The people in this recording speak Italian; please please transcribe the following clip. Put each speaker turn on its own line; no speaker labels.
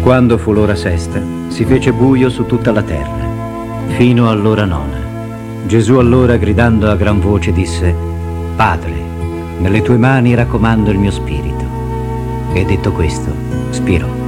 Quando fu l'ora sesta, si fece buio su tutta la terra, fino all'ora nona. Gesù allora, gridando a gran voce, disse: Padre, nelle tue mani raccomando il mio spirito. E detto questo, spirò.